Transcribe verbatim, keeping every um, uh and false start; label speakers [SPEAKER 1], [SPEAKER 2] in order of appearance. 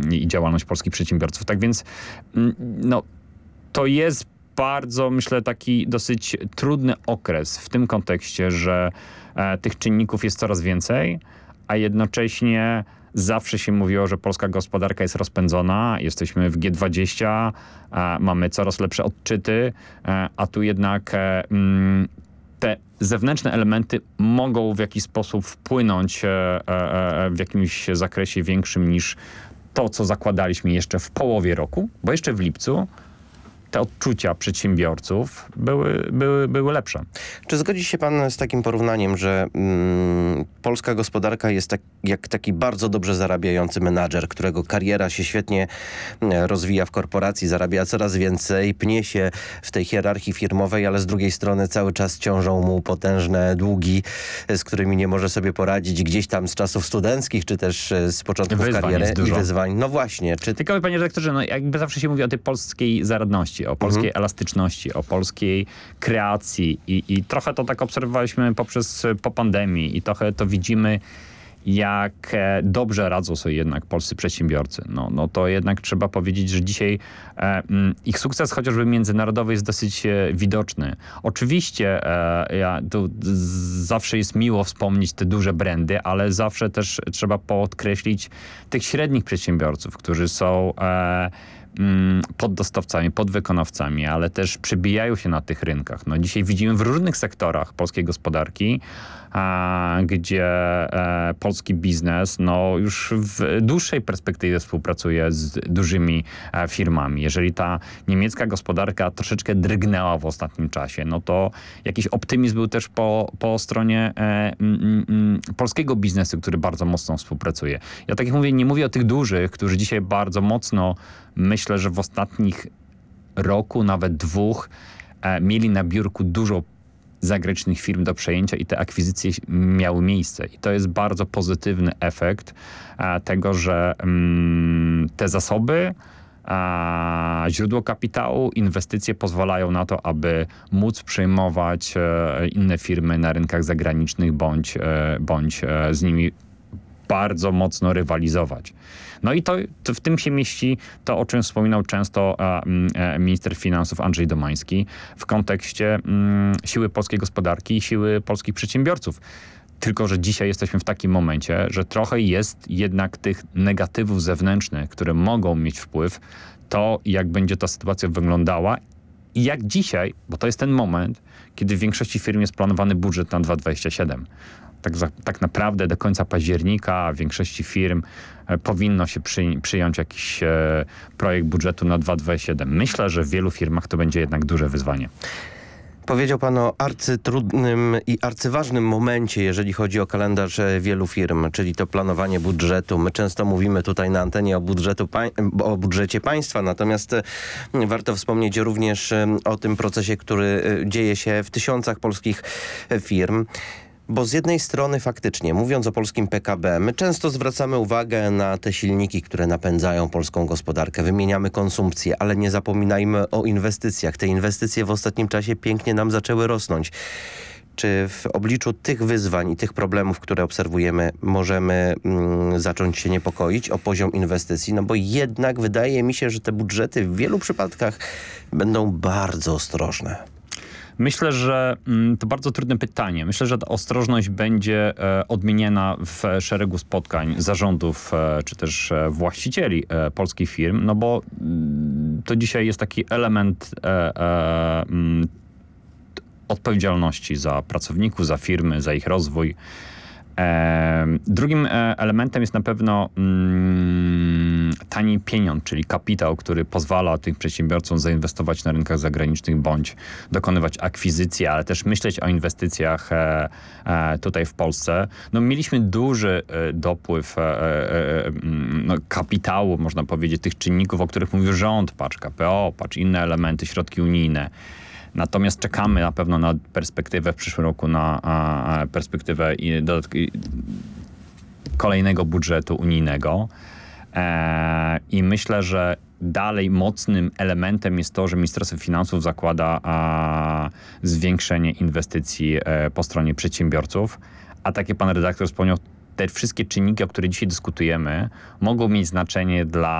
[SPEAKER 1] i działalność polskich przedsiębiorców. Tak więc no, to jest bardzo, myślę, taki dosyć trudny okres w tym kontekście, że e, tych czynników jest coraz więcej, a jednocześnie zawsze się mówiło, że polska gospodarka jest rozpędzona, jesteśmy w G dwadzieścia, e, mamy coraz lepsze odczyty, e, a tu jednak e, mm, te zewnętrzne elementy mogą w jakiś sposób wpłynąć e, e, w jakimś zakresie większym niż to, co zakładaliśmy jeszcze w połowie roku, bo jeszcze w lipcu te odczucia przedsiębiorców były, były, były lepsze.
[SPEAKER 2] Czy zgodzi się pan z takim porównaniem, że mm, polska gospodarka jest tak, jak taki bardzo dobrze zarabiający menadżer, którego kariera się świetnie rozwija w korporacji, zarabia coraz więcej, pnie się w tej hierarchii firmowej, ale z drugiej strony cały czas ciążą mu potężne długi, z którymi nie może sobie poradzić gdzieś tam z czasów studenckich, czy też z początków
[SPEAKER 1] wyzwań
[SPEAKER 2] kariery
[SPEAKER 1] i
[SPEAKER 2] wyzwań. No właśnie. Czy...
[SPEAKER 1] Tylko, panie redaktorze, no jakby zawsze się mówi o tej polskiej zaradności, o polskiej mhm. elastyczności, o polskiej kreacji i, i trochę to tak obserwowaliśmy poprzez, po pandemii i trochę to widzimy, jak dobrze radzą sobie jednak polscy przedsiębiorcy. No, no to jednak trzeba powiedzieć, że dzisiaj e, ich sukces chociażby międzynarodowy jest dosyć e, widoczny. Oczywiście e, ja, to z, zawsze jest miło wspomnieć te duże brandy, ale zawsze też trzeba podkreślić tych średnich przedsiębiorców, którzy są e, poddostawcami, podwykonawcami, ale też przebijają się na tych rynkach. No dzisiaj widzimy w różnych sektorach polskiej gospodarki, a, gdzie e, polski biznes no, już w dłuższej perspektywie współpracuje z dużymi e, firmami. Jeżeli ta niemiecka gospodarka troszeczkę drgnęła w ostatnim czasie, no to jakiś optymizm był też po, po stronie e, m, m, polskiego biznesu, który bardzo mocno współpracuje. Ja tak jak mówię, nie mówię o tych dużych, którzy dzisiaj bardzo mocno, myślę, że w ostatnich roku, nawet dwóch, e, mieli na biurku dużo zagranicznych firm do przejęcia i te akwizycje miały miejsce. I to jest bardzo pozytywny efekt e, tego, że mm, te zasoby, a źródło kapitału, inwestycje pozwalają na to, aby móc przejmować e, inne firmy na rynkach zagranicznych bądź, e, bądź e, z nimi bardzo mocno rywalizować. No i to, to w tym się mieści to, o czym wspominał często e, e, minister finansów Andrzej Domański w kontekście m, siły polskiej gospodarki i siły polskich przedsiębiorców. Tylko że dzisiaj jesteśmy w takim momencie, że trochę jest jednak tych negatywów zewnętrznych, które mogą mieć wpływ, to jak będzie ta sytuacja wyglądała i jak dzisiaj, bo to jest ten moment, kiedy w większości firm jest planowany budżet na dwa tysiące dwudziesty siódmy. Tak, tak naprawdę do końca października w większości firm e, powinno się przy, przyjąć jakiś e, projekt budżetu na dwa tysiące dwudziesty siódmy. Myślę, że w wielu firmach to będzie jednak duże wyzwanie.
[SPEAKER 2] Powiedział pan o arcytrudnym i arcyważnym momencie, jeżeli chodzi o kalendarz wielu firm, czyli to planowanie budżetu. My często mówimy tutaj na antenie o, budżetu, o budżecie państwa, natomiast warto wspomnieć również o tym procesie, który dzieje się w tysiącach polskich firm. Bo z jednej strony faktycznie, mówiąc o polskim P K B, my często zwracamy uwagę na te silniki, które napędzają polską gospodarkę. Wymieniamy konsumpcję, ale nie zapominajmy o inwestycjach. Te inwestycje w ostatnim czasie pięknie nam zaczęły rosnąć. Czy w obliczu tych wyzwań i tych problemów, które obserwujemy, możemy mm, zacząć się niepokoić o poziom inwestycji? No bo jednak wydaje mi się, że te budżety w wielu przypadkach będą bardzo ostrożne.
[SPEAKER 1] Myślę, że mm, to bardzo trudne pytanie. Myślę, że ta ostrożność będzie e, odmieniana w szeregu spotkań zarządów e, czy też e, właścicieli e, polskich firm, no bo mm, to dzisiaj jest taki element e, e, mm, odpowiedzialności za pracowników, za firmy, za ich rozwój. E, drugim e, elementem jest na pewno mm, tani pieniądz, czyli kapitał, który pozwala tym przedsiębiorcom zainwestować na rynkach zagranicznych bądź dokonywać akwizycji, ale też myśleć o inwestycjach e, e, tutaj w Polsce. No, mieliśmy duży e, dopływ e, e, no, kapitału, można powiedzieć, tych czynników, o których mówił rząd, patrz K P O, patrz inne elementy, środki unijne. Natomiast czekamy na pewno na perspektywę w przyszłym roku, na a, perspektywę i do, i kolejnego budżetu unijnego. E, I myślę, że dalej mocnym elementem jest to, że Ministerstwo Finansów zakłada a, zwiększenie inwestycji e, po stronie przedsiębiorców. A tak jak pan redaktor wspomniał, te wszystkie czynniki, o których dzisiaj dyskutujemy, mogą mieć znaczenie dla